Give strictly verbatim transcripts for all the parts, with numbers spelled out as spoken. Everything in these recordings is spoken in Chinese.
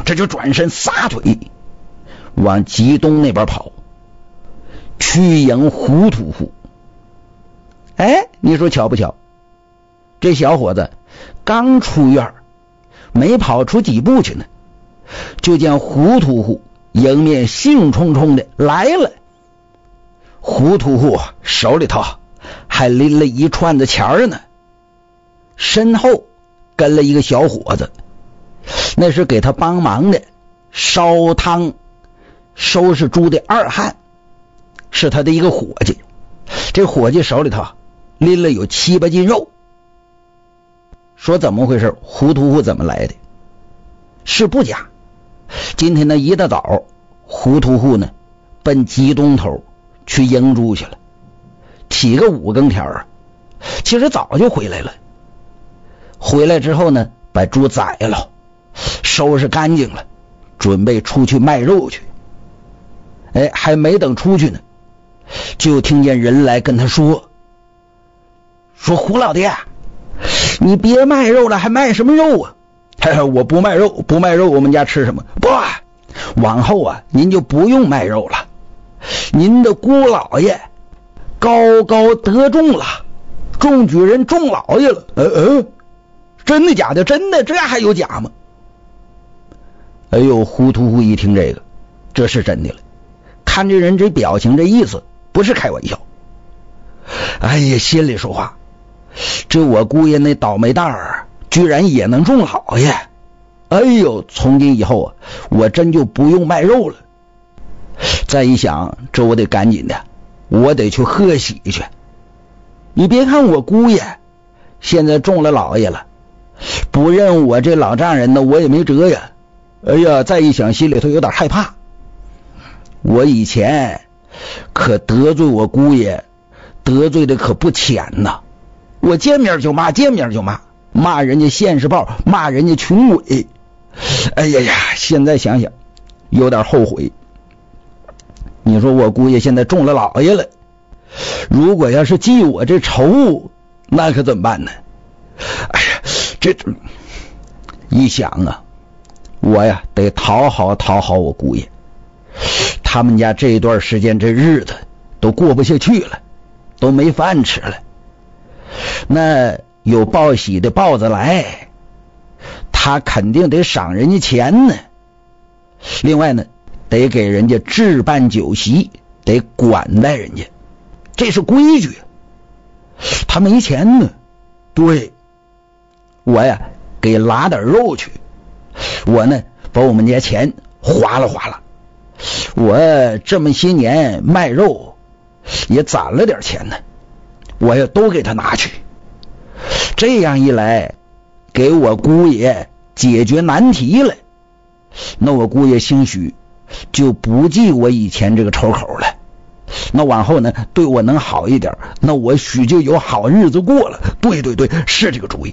这就转身撒腿往吉东那边跑，去迎胡屠户。哎，你说巧不巧？这小伙子刚出院，没跑出几步去呢，就见胡屠户迎面兴冲冲的来了。胡屠户手里头还拎了一串子钱呢，身后跟了一个小伙子，那是给他帮忙的烧汤收拾猪的二汉，是他的一个伙计。这伙计手里头拎了有七八斤肉。说怎么回事？胡屠户怎么来的？是不假，今天呢一大早，胡屠户呢奔吉东头去迎猪去了，起个五更天啊，其实早就回来了。回来之后呢，把猪宰了，收拾干净了，准备出去卖肉去。哎，还没等出去呢，就听见人来跟他说说胡老爹，你别卖肉了，还卖什么肉啊？我不卖肉，不卖肉，我们家吃什么？不，往后啊，您就不用卖肉了。您的姑老爷高高得中了，中举人中老爷了。呃呃，真的假的？真的，这还有假吗？哎呦，胡屠户一听这个，这是真的了。看这人这表情，这意思不是开玩笑。哎呀，心里说话，这我姑爷那倒霉蛋儿居然也能中老爷。哎呦，从今以后啊，我真就不用卖肉了。再一想，这我得赶紧的，我得去贺喜去。你别看我姑爷现在中了老爷了，不认我这老丈人呢，我也没辙呀。哎呀，再一想，心里头有点害怕。我以前可得罪我姑爷，得罪的可不浅呐。我见面就骂，见面就骂，骂人家现世报，骂人家穷鬼。哎呀呀，现在想想有点后悔。你说我姑爷现在中了老爷了，如果要是记我这仇，那可怎么办呢？哎呀，这一想啊，我呀得讨好讨好我姑爷。他们家这段时间这日子都过不下去了，都没饭吃了。那有报喜的豹子来，他肯定得赏人家钱呢。另外呢，得给人家置办酒席，得管待人家，这是规矩。他没钱呢，对，我呀给拉点肉去，我呢把我们家钱花了花了。我这么些年卖肉也攒了点钱呢，我也都给他拿去。这样一来，给我姑爷解决难题了，那我姑爷兴许就不记我以前这个仇口了。那往后呢，对我能好一点，那我许就有好日子过了。对对对，是这个主意。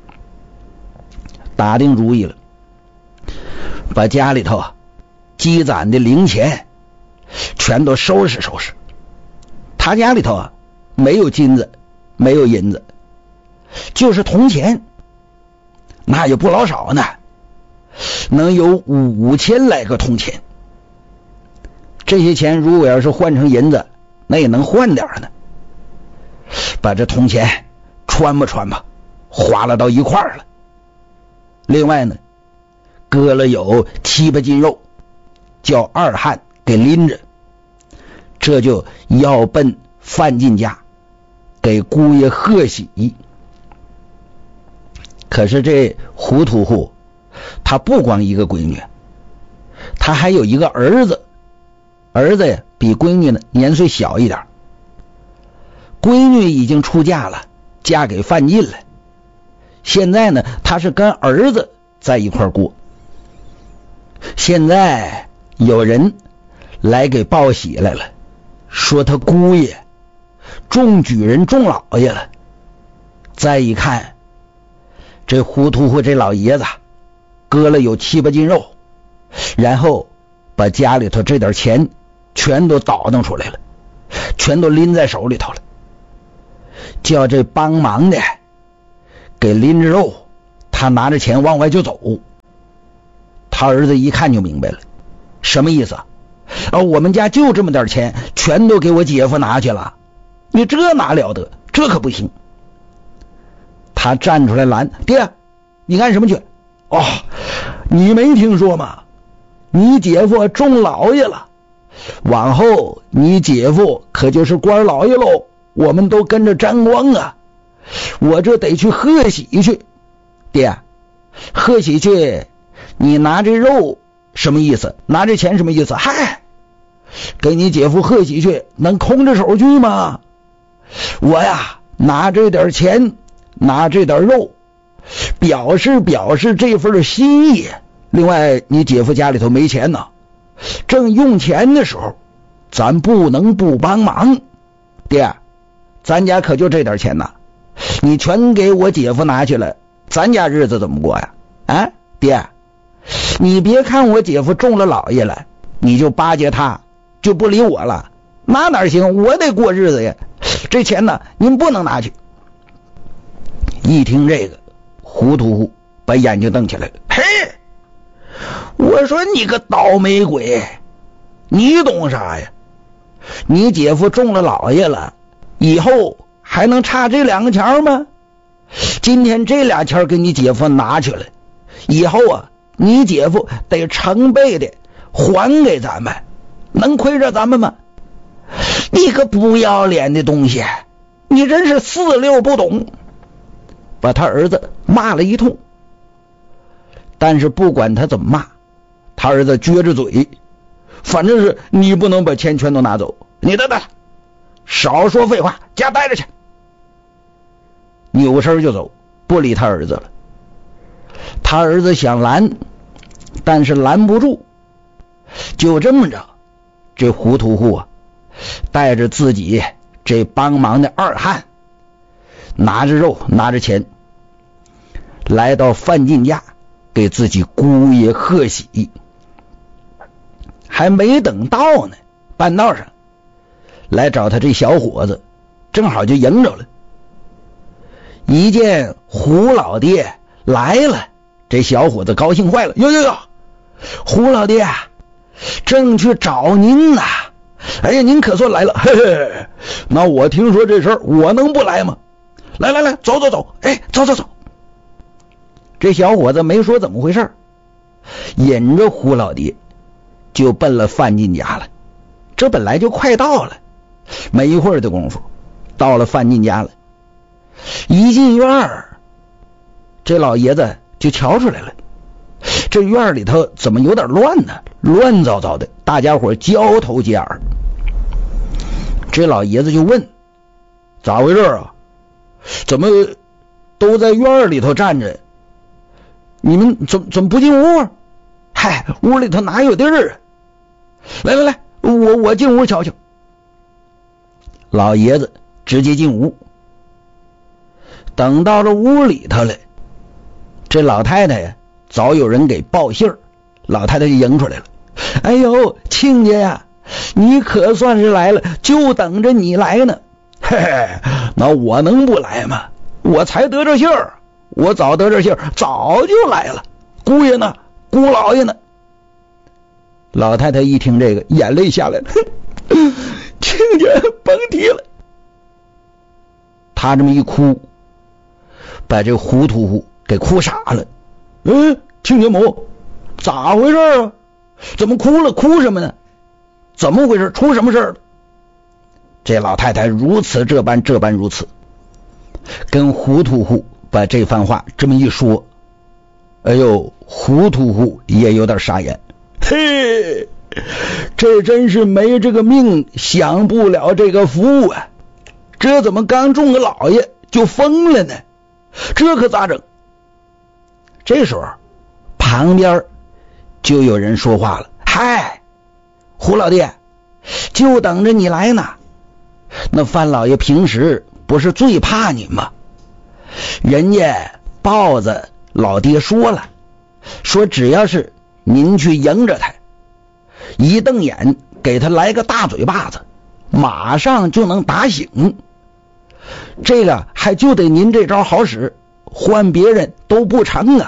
打定主意了，把家里头啊积攒的零钱全都收拾收拾。他家里头啊没有金子，没有银子，就是铜钱，那也不老少呢，能有五千来个铜钱。这些钱如果要是换成银子，那也能换点呢。把这铜钱穿吧穿吧，花了到一块儿了。另外呢，割了有七八斤肉，叫二汉给拎着，这就要奔范进家给姑爷贺喜。可是这胡屠户他不光一个闺女，他还有一个儿子，儿子呀比闺女呢年岁小一点，闺女已经出嫁了，嫁给范进了。现在呢他是跟儿子在一块过。现在有人来给报喜来了，说他姑爷中举人中老爷了。再一看，这胡屠户这老爷子割了有七八斤肉，然后把家里头这点钱全都倒腾出来了，全都拎在手里头了，叫这帮忙的给拎着肉，他拿着钱往外就走。 他儿子一看就明白了，什么意思啊？哦，我们家就这么点钱，全都给我姐夫拿去了，你这哪了得，这可不行。他站出来拦，爹，你干什么去？哦，你没听说吗？你姐夫中老爷了，往后你姐夫可就是官老爷喽，我们都跟着沾光啊，我这得去贺喜去。爹，贺喜去，你拿这肉什么意思？拿这钱什么意思？嗨，给你姐夫贺喜去，能空着手去吗？我呀，拿这点钱，拿这点肉，表示表示这份心意。另外，你姐夫家里头没钱呢，正用钱的时候，咱不能不帮忙。爹，咱家可就这点钱呐，你全给我姐夫拿去了，咱家日子怎么过呀？啊，爹，你别看我姐夫中了老爷了，你就巴结他，就不理我了，那哪行？我得过日子呀。这钱呢，您不能拿去。一听这个，胡屠户把眼睛瞪起来了。嘿，我说你个倒霉鬼，你懂啥呀？你姐夫中了老爷了，以后还能差这两个钱吗？今天这俩钱给你姐夫拿去了，以后啊，你姐夫得成倍的还给咱们，能亏着咱们吗？你个不要脸的东西，你真是四六不懂，把他儿子骂了一通。但是不管他怎么骂，他儿子撅着嘴，反正是你不能把钱全都拿走，你等等，少说废话，家待着去。扭身就走，不理他儿子了。他儿子想拦，但是拦不住。就这么着，这胡屠户啊，带着自己这帮忙的二汉，拿着肉拿着钱，来到范进家给自己姑爷贺喜。还没等到呢，半道上来找他这小伙子，正好就迎着了。一见胡老爹来了，这小伙子高兴坏了，哟哟哟，胡老爹正去找您呢。哎呀，您可算来了，嘿嘿，那我听说这事儿，我能不来吗？来来来，走走走，哎，走走走。这小伙子没说怎么回事，引着胡老爹就奔了范进家了。这本来就快到了，没一会儿的功夫到了范进家了。一进院儿，这老爷子就瞧出来了，这院里头怎么有点乱呢？乱糟糟的，大家伙交头接耳。这老爷子就问，咋回事啊？怎么都在院里头站着，你们怎怎么不进屋？嗨，屋里头哪有地儿啊？来来来，我我进屋瞧瞧。老爷子直接进屋。等到了屋里头了，这老太太呀，早有人给报信儿，老太太就迎出来了。哎呦，亲家呀，你可算是来了，就等着你来呢。嘿嘿，那我能不来吗？我才得这信儿，我早得这信儿，早就来了。姑爷呢？姑老爷呢？老太太一听这个，眼泪下来了。亲家甭提了。他这么一哭，把这胡屠户给哭傻了。嗯，亲家母，咋回事啊？怎么哭了？哭什么呢？怎么回事？出什么事了？这老太太如此这般这般如此，跟胡屠户把这番话这么一说，哎呦，胡屠户也有点傻眼。嘿，这真是没这个命享不了这个福啊！这怎么刚中个老爷就疯了呢？这可咋整？这时候旁边就有人说话了。嗨，胡老爹，就等着你来呢。那范老爷平时不是最怕你吗？人家豹子老爹说了，说只要是您去迎着他，一瞪眼给他来个大嘴巴子，马上就能打醒。这个还就得您这招好使，换别人都不成啊。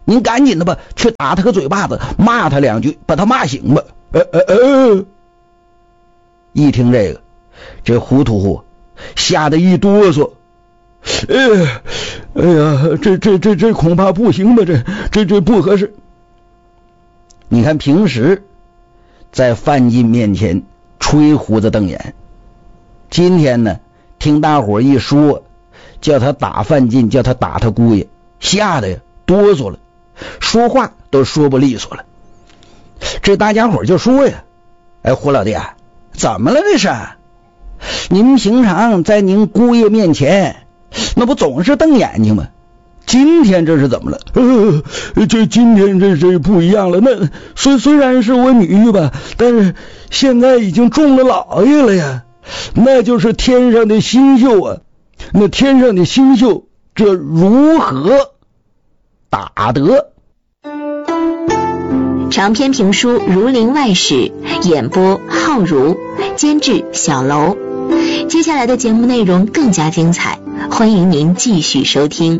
您赶紧的吧，去打他个嘴巴子，骂他两句，把他骂醒吧。呃呃呃，一听这个，这胡屠户吓得一哆嗦。哎，哎呀，这这这这恐怕不行吧？这这这不合适。你看平时在范进面前吹胡子瞪眼，今天呢，听大伙一说，叫他打范进，叫他打他姑爷，吓得呀哆嗦了，说话都说不利索了。这大家伙就说呀：“哎，胡老弟，怎么了这是？您平常在您姑爷面前，那不总是瞪眼睛吗？今天这是怎么了？呃，这今天这这不一样了。那虽虽然是我女婿吧，但是现在已经中了老爷了呀，那就是天上的星宿啊。那天上的星宿，这如何打得？” 长篇评书《儒林外史》，演播浩如，监制小楼。接下来的节目内容更加精彩，欢迎您继续收听。